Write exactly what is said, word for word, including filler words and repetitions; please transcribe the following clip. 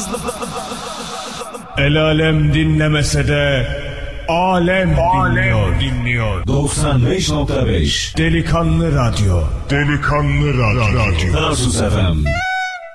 El alem dinlemese de alem, alem dinliyor. dinliyor. doksan beş nokta beş Delikanlı Radyo. Delikanlı Radyo. Tarsus F M.